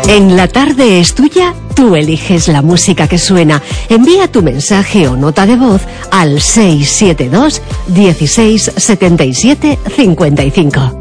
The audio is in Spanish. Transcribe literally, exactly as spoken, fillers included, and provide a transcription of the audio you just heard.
En La Tarde es Tuya, tú eliges la música que suena. Envía tu mensaje o nota de voz al seis siete dos, dieciséis, setenta y siete, cincuenta y cinco.